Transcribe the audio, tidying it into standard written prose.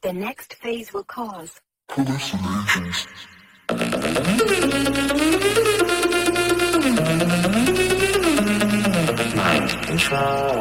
The next phase will cause hallucinations. Mind control.